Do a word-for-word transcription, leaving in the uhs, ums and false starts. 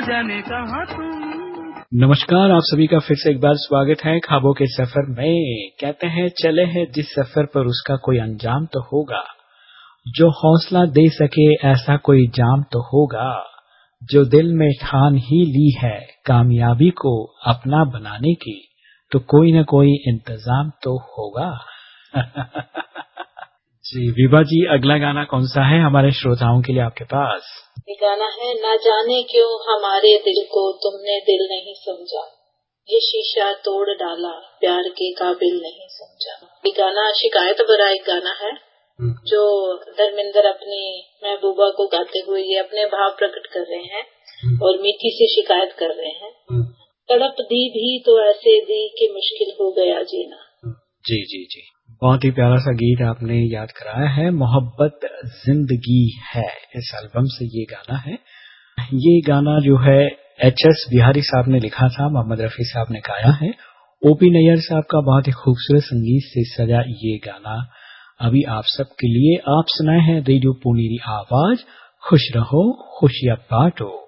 जाने कहाँ तुम। नमस्कार, आप सभी का फिर से एक बार स्वागत है ख्वाबों के सफर में। कहते हैं चले हैं जिस सफर पर उसका कोई अंजाम तो होगा, जो हौसला दे सके ऐसा कोई जाम तो होगा, जो दिल में ठान ही ली है कामयाबी को अपना बनाने की, तो कोई न कोई इंतजाम तो होगा। जी विभा जी, अगला गाना कौन सा है हमारे श्रोताओं के लिए आपके पास? ये गाना है ना जाने क्यों हमारे दिल को तुमने दिल नहीं समझा, ये शीशा तोड़ डाला प्यार के काबिल नहीं समझा। ये गाना शिकायत भरा एक गाना है जो धर्मेंद्र अपनी महबूबा को गाते हुए ये अपने भाव प्रकट कर रहे हैं और मीठी से शिकायत कर रहे हैं। तड़प दी भी तो ऐसे दी कि मुश्किल हो गया जीना। जी जी जी, बहुत ही प्यारा सा गीत आपने याद कराया है। मोहब्बत जिंदगी है, इस एल्बम से ये गाना है। ये गाना जो है एच एस बिहारी साहब ने लिखा था, मोहम्मद रफी साहब ने गाया है, ओपी नैयर साहब का बहुत ही खूबसूरत संगीत से सजा ये गाना अभी आप सबके लिए। आप सुनाए हैं रेडियो पुनेरी आवाज, खुश रहो खुशियां बांटो।